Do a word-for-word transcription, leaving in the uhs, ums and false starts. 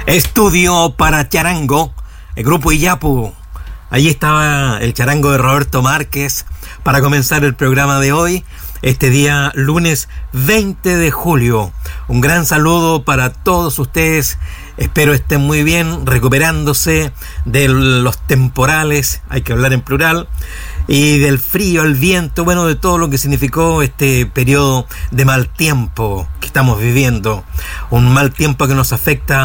Estudio para charango, el grupo Iyapu. Allí estaba el charango de Roberto Márquez para comenzar el programa de hoy, este día lunes veinte de julio. Un gran saludo para todos ustedes. Espero estén muy bien, recuperándose de los temporales, hay que hablar en plural, y del frío, el viento, bueno, de todo lo que significó este periodo de mal tiempo que estamos viviendo. Un mal tiempo que nos afecta